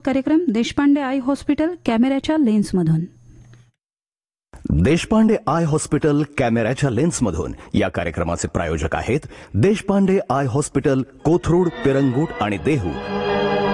कार्यक्रम Deshpande I hospital कॅमेऱ्याच्या लेन्समधून. Deshpande I hospital कॅमेऱ्याच्या लेन्समधून या कार्यक्रमाचे प्रायोजक आहेत देशपांडे आय हॉस्पिटल, कोथरूड, पिरंगुट आणि देहू.